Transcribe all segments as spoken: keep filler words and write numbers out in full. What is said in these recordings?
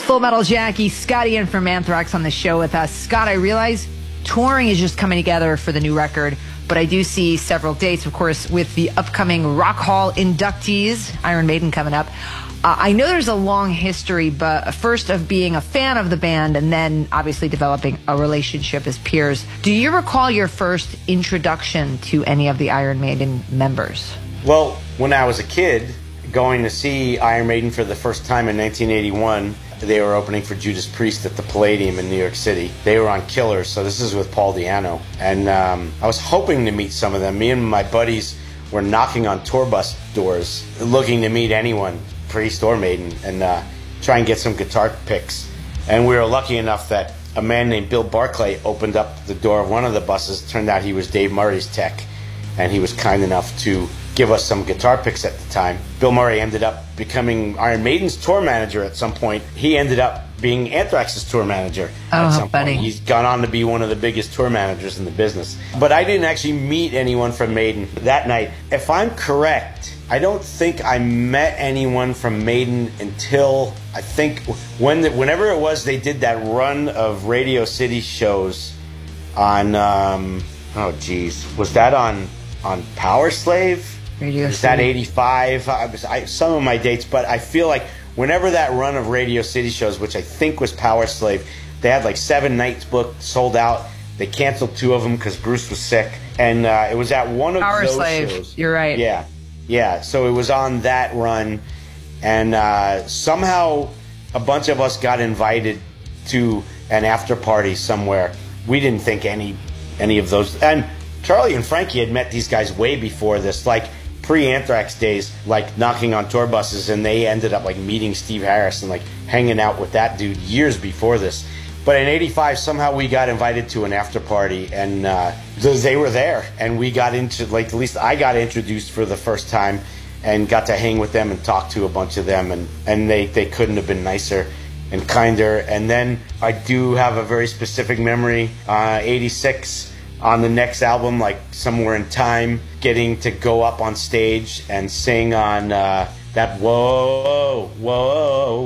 Full Metal Jackie, Scott Ian from Anthrax on the show with us. Scott, I realize touring is just coming together for the new record, but I do see several dates, of course, with the upcoming Rock Hall inductees, Iron Maiden coming up. Uh, I know there's a long history, but first of being a fan of the band and then obviously developing a relationship as peers. Do you recall your first introduction to any of the Iron Maiden members? Well, when I was a kid, going to see Iron Maiden for the first time in nineteen eighty-one, they were opening for Judas Priest at the Palladium in New York City. They were on Killers, so this is with Paul Di'Anno. And um, I was hoping to meet some of them. Me and my buddies were knocking on tour bus doors, looking to meet anyone, Priest or Maiden, and uh, try and get some guitar picks. And we were lucky enough that a man named Bill Barclay opened up the door of one of the buses. It turned out he was Dave Murray's tech, and he was kind enough to give us some guitar picks at the time. Bill Murray ended up becoming Iron Maiden's tour manager at some point. He ended up being Anthrax's tour manager oh, at some funny. point. He's gone on to be one of the biggest tour managers in the business. But I didn't actually meet anyone from Maiden that night. If I'm correct, I don't think I met anyone from Maiden until, I think, when the, whenever it was they did that run of Radio City shows on, um, oh geez, was that on, on Power Slave? Radio Is that eighty-five? I was, I, some of my dates, but I feel like whenever that run of Radio City shows, which I think was Power Slave, they had like seven nights booked, sold out. They canceled two of them because Bruce was sick, and uh, it was at one of Power those Slave. shows. You're right. Yeah, yeah. So it was on that run, and uh, somehow a bunch of us got invited to an after party somewhere. We didn't think any any of those, and Charlie and Frankie had met these guys way before this, like pre-Anthrax days, like knocking on tour buses, and they ended up like meeting Steve Harris and like hanging out with that dude years before this. But in eighty-five, somehow we got invited to an after party, and uh, they were there, and we got into, like, at least I got introduced for the first time and got to hang with them and talk to a bunch of them, and, and they, they couldn't have been nicer and kinder. And then I do have a very specific memory, uh, eighty-six, on the next album, like Somewhere in Time, getting to go up on stage and sing on uh, that whoa, whoa, whoa,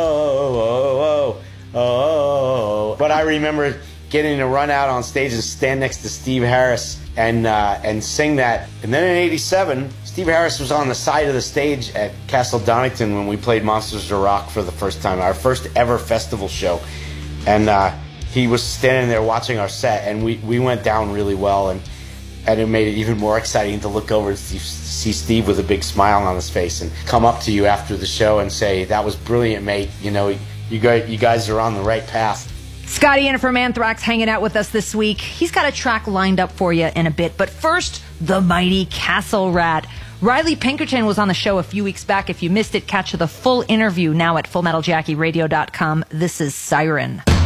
whoa, whoa, whoa. But I remember getting to run out on stage and stand next to Steve Harris and uh, and sing that. And then in eighty-seven, Steve Harris was on the side of the stage at Castle Donington when we played Monsters of Rock for the first time, our first ever festival show. And uh, he was standing there watching our set, and we, we went down really well, and and it made it even more exciting to look over and see, see Steve with a big smile on his face and come up to you after the show and say, "That was brilliant, mate. You know, you guys, you guys are on the right path." Scott Ian from Anthrax hanging out with us this week. He's got a track lined up for you in a bit, but first, the mighty Castle Rat. Riley Pinkerton was on the show a few weeks back. If you missed it, catch the full interview now at full metal jackie radio dot com. This is Siren.